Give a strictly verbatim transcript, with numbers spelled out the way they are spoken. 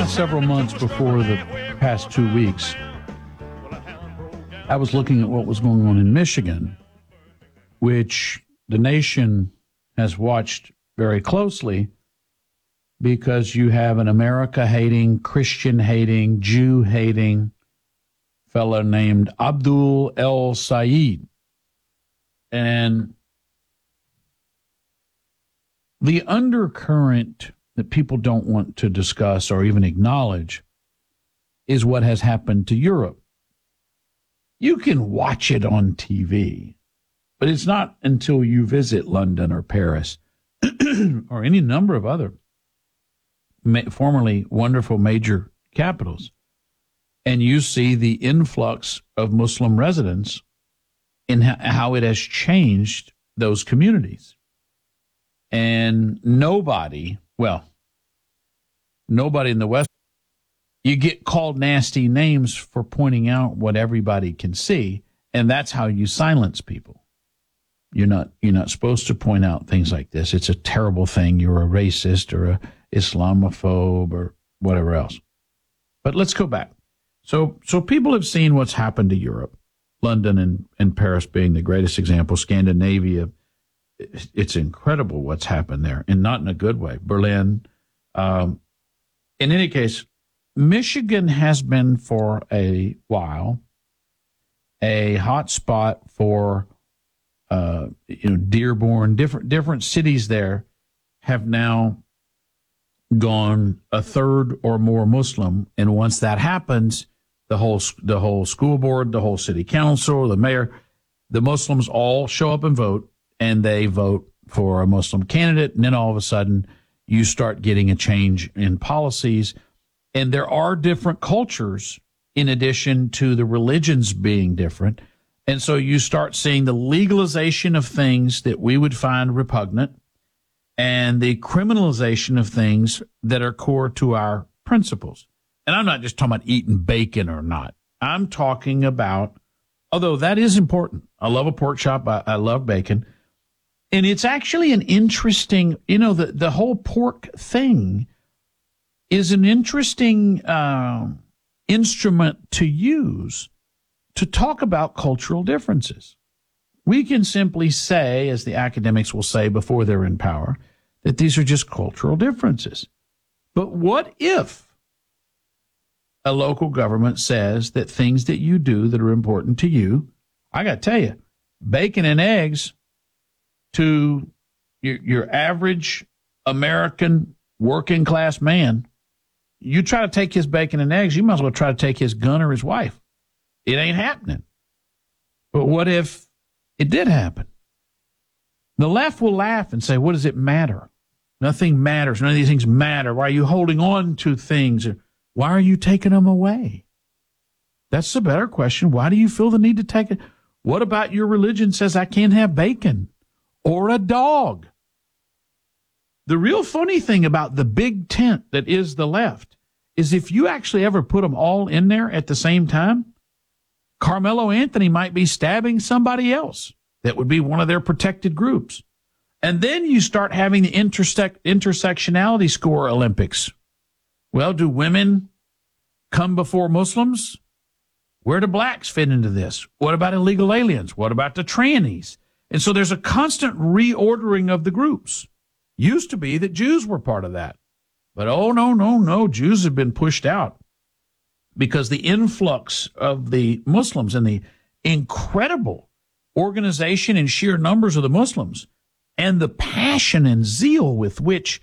last several months before the past two weeks, I was looking at what was going on in Michigan, which the nation has watched very closely because you have an America-hating, Christian-hating, Jew-hating fellow named Abdul El-Sayed. And the undercurrent that people don't want to discuss or even acknowledge is what has happened to Europe. You can watch it on T V, but it's not until you visit London or Paris or any number of other ma- formerly wonderful major capitals, and you see the influx of Muslim residents and ha- how it has changed those communities. And nobody, well, nobody in the West, you get called nasty names for pointing out what everybody can see, and that's how you silence people. You're not you're not supposed to point out things like this. It's a terrible thing. You're a racist or a Islamophobe or whatever else. But let's go back. So so people have seen what's happened to Europe, London and, and Paris being the greatest example, Scandinavia. It's incredible what's happened there, and not in a good way. Berlin. Um, in any case, Michigan has been for a while a hot spot for uh, you know Dearborn. Different different cities there have now gone a third or more Muslim, and once that happens, the whole the whole school board, the whole city council, the mayor, the Muslims all show up and vote, and they vote for a Muslim candidate, and then all of a sudden you start getting a change in policies. And there are different cultures in addition to the religions being different. And so you start seeing the legalization of things that we would find repugnant and the criminalization of things that are core to our principles. And I'm not just talking about eating bacon or not. I'm talking about, although that is important. I love a pork chop. I, I love bacon. And it's actually an interesting, you know, the, the whole pork thing is an interesting uh, instrument to use to talk about cultural differences. We can simply say, as the academics will say before they're in power, that these are just cultural differences. But what if a local government says that things that you do that are important to you, I got to tell you, bacon and eggs to your, your average American working class man, you try to take his bacon and eggs, you might as well try to take his gun or his wife. It ain't happening. But what if it did happen? The left will laugh and say, what does it matter? Nothing matters. None of these things matter. Why are you holding on to things? Why are you taking them away? That's the better question. Why do you feel the need to take it? What about your religion says I can't have bacon or a dog? The real funny thing about the big tent that is the left is if you actually ever put them all in there at the same time, Carmelo Anthony might be stabbing somebody else. That would be one of their protected groups. And then you start having the intersect, intersectionality score Olympics. Well, do women come before Muslims? Where do blacks fit into this? What about illegal aliens? What about the trannies? And so there's a constant reordering of the groups. Used to be that Jews were part of that. But oh, no, no, no. Jews have been pushed out because the influx of the Muslims and the incredible organization and sheer numbers of the Muslims and the passion and zeal with which